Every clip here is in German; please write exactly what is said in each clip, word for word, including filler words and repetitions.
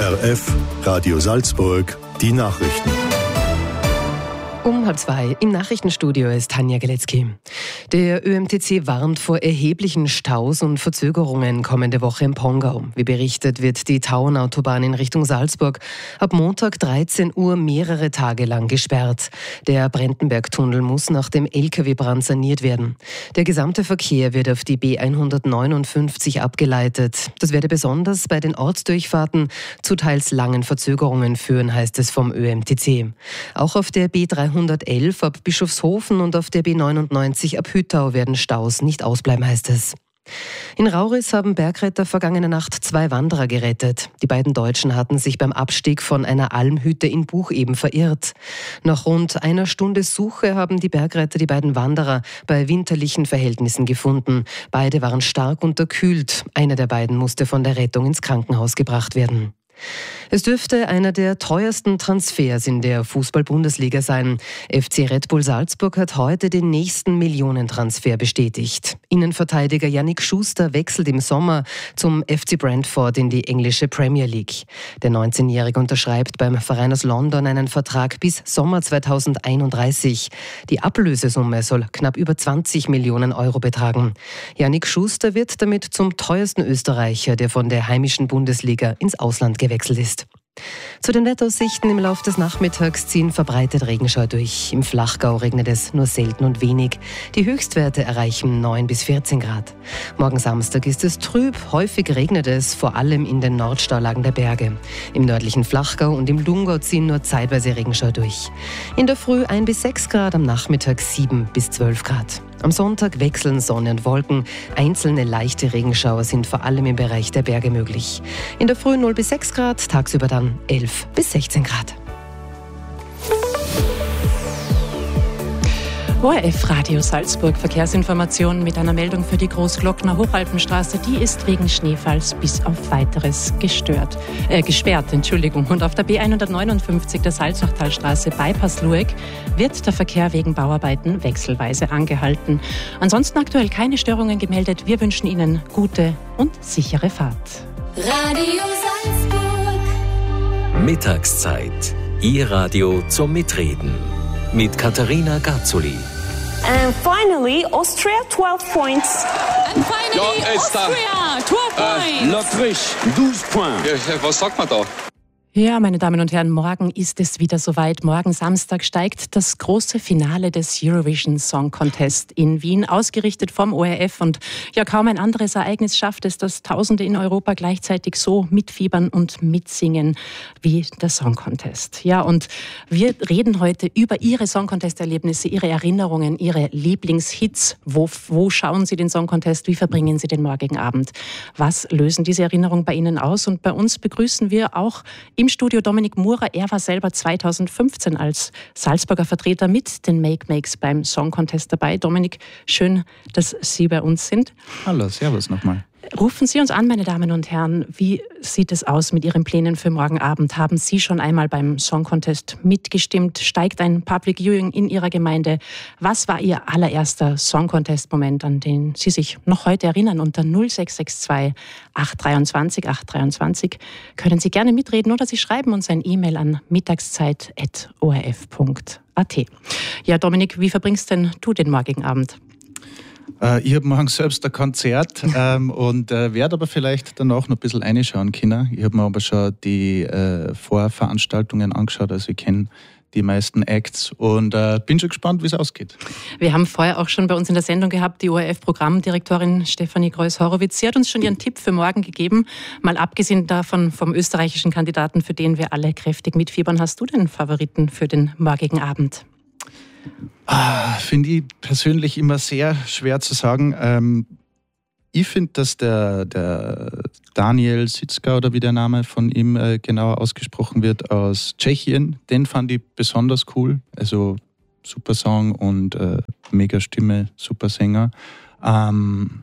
R F, Radio Salzburg, die Nachrichten. Um halb zwei im Nachrichtenstudio ist Tanja Geletzky. Der Ö M T C warnt vor erheblichen Staus und Verzögerungen kommende Woche im Pongau. Wie berichtet, wird die Tauernautobahn in Richtung Salzburg ab Montag dreizehn Uhr mehrere Tage lang gesperrt. Der Brentenberg-Tunnel muss nach dem L K W-Brand saniert werden. Der gesamte Verkehr wird auf die B hundertneunundfünfzig abgeleitet. Das werde besonders bei den Ortsdurchfahrten zu teils langen Verzögerungen führen, heißt es vom Ö M T C. Auch auf der B dreihundertelf ab Bischofshofen und auf der B neunundneunzig ab Hüttau werden Staus nicht ausbleiben, heißt es. In Rauris haben Bergretter vergangene Nacht zwei Wanderer gerettet. Die beiden Deutschen hatten sich beim Abstieg von einer Almhütte in Bucheben verirrt. Nach rund einer Stunde Suche haben die Bergretter die beiden Wanderer bei winterlichen Verhältnissen gefunden. Beide waren stark unterkühlt. Einer der beiden musste von der Rettung ins Krankenhaus gebracht werden. Es dürfte einer der teuersten Transfers in der Fußball-Bundesliga sein. F C Red Bull Salzburg hat heute den nächsten Millionentransfer bestätigt. Innenverteidiger Yannick Schuster wechselt im Sommer zum F C Brentford in die englische Premier League. Der neunzehnjährige unterschreibt beim Verein aus London einen Vertrag bis Sommer zweitausendeinunddreißig. Die Ablösesumme soll knapp über zwanzig Millionen Euro betragen. Yannick Schuster wird damit zum teuersten Österreicher, der von der heimischen Bundesliga ins Ausland gewechselt ist. Zu den Wetteraussichten: Im Laufe des Nachmittags ziehen verbreitet Regenschauer durch. Im Flachgau regnet es nur selten und wenig. Die Höchstwerte erreichen neun bis vierzehn Grad. Morgen Samstag ist es trüb, häufig regnet es, vor allem in den Nordstaulagen der Berge. Im nördlichen Flachgau und im Lungau ziehen nur zeitweise Regenschauer durch. In der Früh ein bis sechs Grad, am Nachmittag sieben bis zwölf Grad. Am Sonntag wechseln Sonne und Wolken. Einzelne leichte Regenschauer sind vor allem im Bereich der Berge möglich. In der Früh null bis sechs Grad, tagsüber dann elf bis sechzehn Grad. O R F Radio Salzburg, Verkehrsinformationen mit einer Meldung für die Großglockner Hochalpenstraße. Die ist wegen Schneefalls bis auf Weiteres gestört, äh, gesperrt. Entschuldigung. Und auf der B hundertneunundfünfzig der Salzachtalstraße bei Passlueck wird der Verkehr wegen Bauarbeiten wechselweise angehalten. Ansonsten aktuell keine Störungen gemeldet. Wir wünschen Ihnen gute und sichere Fahrt. Radio Salzburg. Mittagszeit. Ihr Radio zum Mitreden. Mit Katharina Gazzoli. And finally, Austria, twelve points. And finally, ja, Austria, twelve points. Äh, L'Autriche, zwölf points. Ja, was sagt man da? Ja, meine Damen und Herren, morgen ist es wieder soweit. Morgen Samstag steigt das große Finale des Eurovision Song Contest in Wien, ausgerichtet vom O R F. Und ja, kaum ein anderes Ereignis schafft es, dass Tausende in Europa gleichzeitig so mitfiebern und mitsingen wie der Song Contest. Ja, und wir reden heute über Ihre Song Contest-Erlebnisse, Ihre Erinnerungen, Ihre Lieblingshits. Wo, wo schauen Sie den Song Contest? Wie verbringen Sie den morgigen Abend? Was lösen diese Erinnerungen bei Ihnen aus? Und bei uns begrüßen wir auch im Studio Dominik Murer. Er war selber zweitausendfünfzehn als Salzburger Vertreter mit den Make-Makes beim Song Contest dabei. Dominik, schön, dass Sie bei uns sind. Hallo, servus nochmal. Rufen Sie uns an, meine Damen und Herren. Wie sieht es aus mit Ihren Plänen für morgen Abend? Haben Sie schon einmal beim Song Contest mitgestimmt? Steigt ein Public Viewing in Ihrer Gemeinde? Was war Ihr allererster Song Contest-Moment, an den Sie sich noch heute erinnern? Unter null sechs sechs zwei acht zwei zwei acht zwei zwei können Sie gerne mitreden oder Sie schreiben uns ein E-Mail an mittagszeit at o r f punkt a t. Ja, Dominik, wie verbringst denn du den morgigen Abend? Äh, ich habe morgen selbst ein Konzert ähm, und äh, werde aber vielleicht danach noch ein bisschen reinschauen können. Ich habe mir aber schon die äh, Vorveranstaltungen angeschaut, also ich kenne die meisten Acts und äh, bin schon gespannt, wie es ausgeht. Wir haben vorher auch schon bei uns in der Sendung gehabt, die O R F-Programmdirektorin Stefanie Greuß-Horowitz. Sie hat uns schon ihren Tipp für morgen gegeben. Mal abgesehen davon vom österreichischen Kandidaten, für den wir alle kräftig mitfiebern. Hast du den Favoriten für den morgigen Abend? Ah, finde ich persönlich immer sehr schwer zu sagen. Ähm, ich finde, dass der, der Daniel Sitzka, oder wie der Name von ihm äh, genau ausgesprochen wird, aus Tschechien, den fand ich besonders cool. Also super Song und äh, mega Stimme, super Sänger. Ähm,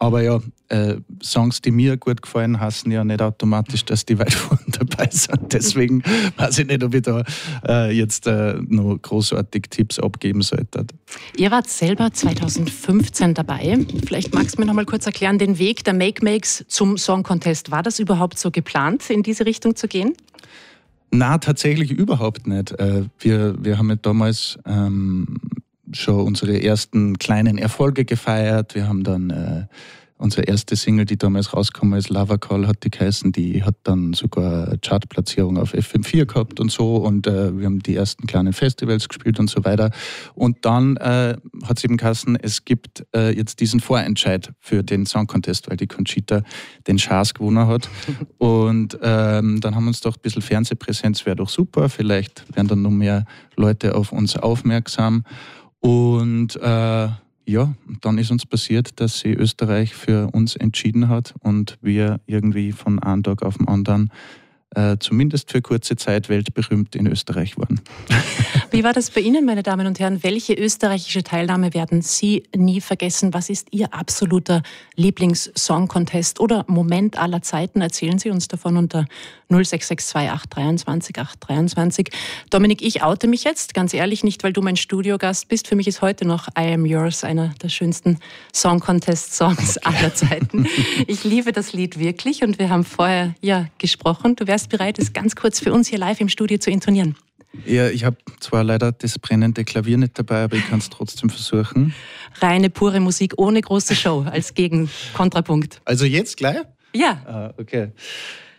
aber ja, äh, Songs, die mir gut gefallen, heißen ja nicht automatisch, dass die weit vorne dabei sind. Deswegen weiß ich nicht, ob ich da äh, jetzt äh, noch großartig Tipps abgeben sollte. Ihr wart selber zweitausendfünfzehn dabei. Vielleicht magst du mir noch mal kurz erklären, den Weg der Make-Makes zum Song Contest. War das überhaupt so geplant, in diese Richtung zu gehen? Na, tatsächlich überhaupt nicht. Äh, wir, wir haben ja damals ähm, schon unsere ersten kleinen Erfolge gefeiert. Wir haben dann äh, unsere erste Single, die damals rausgekommen ist, Lava Call hat die geheißen, die hat dann sogar eine Chartplatzierung auf F M vier gehabt und so, und äh, wir haben die ersten kleinen Festivals gespielt und so weiter. Und dann äh, hat es eben geheißen, es gibt äh, jetzt diesen Vorentscheid für den Song Contest, weil die Conchita den Chance gewonnen hat. Und ähm, dann haben wir uns gedacht, ein bisschen Fernsehpräsenz wäre doch super, vielleicht werden dann noch mehr Leute auf uns aufmerksam. Und äh, ja, dann ist uns passiert, dass sich Österreich für uns entschieden hat und wir irgendwie von einem Tag auf den anderen äh, zumindest für kurze Zeit weltberühmt in Österreich waren. Wie war das bei Ihnen, meine Damen und Herren? Welche österreichische Teilnahme werden Sie nie vergessen? Was ist Ihr absoluter Lieblings-Song-Contest oder Moment aller Zeiten? Erzählen Sie uns davon unter null sechs sechs zwei acht dreiundzwanzig acht dreiundzwanzig. Dominik, ich oute mich jetzt, ganz ehrlich, nicht, weil du mein Studiogast bist. Für mich ist heute noch I Am Yours einer der schönsten Song-Contest-Songs aller Zeiten. Ich liebe das Lied wirklich und wir haben vorher ja gesprochen. Du wärst bereit, es ganz kurz für uns hier live im Studio zu intonieren. Ja, ich habe zwar leider das brennende Klavier nicht dabei, aber ich kann es trotzdem versuchen. Reine, pure Musik ohne große Show als Gegenkontrapunkt. Also jetzt gleich? Ja. Ah, okay.